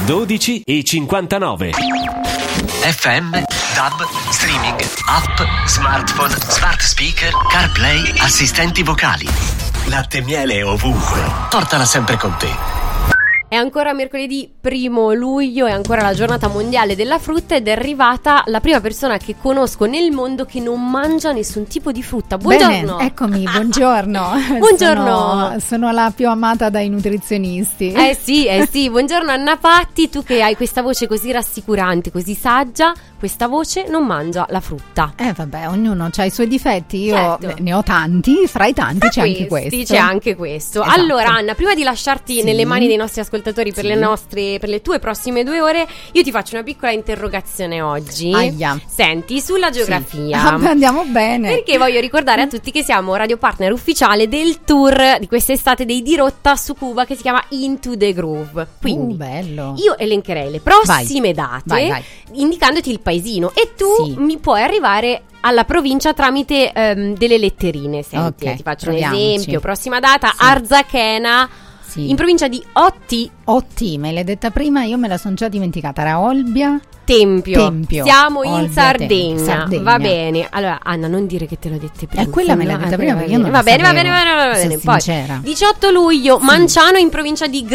12:59. FM, DAB, streaming, app, smartphone, smart speaker, CarPlay, assistenti vocali. Latte e miele ovunque. Portala sempre con te. È ancora mercoledì 1 luglio, è ancora la giornata mondiale della frutta ed è arrivata la prima persona che conosco nel mondo che non mangia nessun tipo di frutta. Buongiorno. Bene, eccomi, buongiorno. Buongiorno. Sono la più amata dai nutrizionisti. Eh sì, buongiorno Anna Patti, tu che hai questa voce così rassicurante, così saggia, questa voce non mangia la frutta. Vabbè, ognuno ha i suoi difetti, io Certo. ne ho tanti, fra i tanti c'è anche questo. C'è anche questo. Esatto. Allora Anna, prima di lasciarti Sì. nelle mani dei nostri ascoltatori per Sì. per le tue prossime 2 ore, io ti faccio una piccola interrogazione oggi. Aia. Senti, sulla geografia. Sì. Andiamo bene. Perché voglio ricordare a tutti che siamo radio partner ufficiale del tour di quest'estate dei Dirotta su Cuba che si chiama Into the Groove. Quindi bello. io elencherei le prossime date Vai. indicandoti il paesino e tu Sì. mi puoi arrivare alla provincia tramite delle letterine. Senti, Ok, ti faccio proviamoci. un esempio. Prossima data, Sì. Arzachena, Sì. in provincia di Otti Me l'hai detta prima, io me la sono già dimenticata. Era Olbia. Tempio. Siamo in Olbia, Sardegna. Sardegna. Va bene. Allora, Anna, non dire che te l'ho dette prima. Quella me l'hai detta prima perché io non va la bene, sapevo. va bene. Sono Poi, sincera. 18 luglio, Manciano in provincia di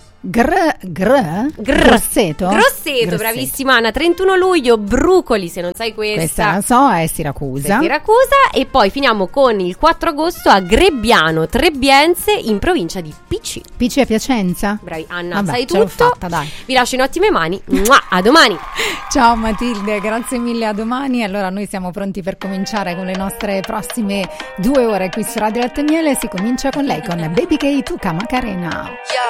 Grosseto? Grosseto, bravissima Anna. 31 luglio, Brucoli, se non sai Questa la so, è Siracusa. E poi finiamo con il 4 agosto a Grebbiano Trebbiense in provincia di PC. PC a Piacenza? Bravi Anna, Vabbè, sai ce l'ho tutto. fatta, dai. Vi lascio in ottime mani. A domani. Ciao Matilde, grazie mille, a domani. Allora noi siamo pronti per cominciare con le nostre prossime 2 ore qui su Radio Latte e Miele. Si comincia con lei, con Baby K Tuca Macarena.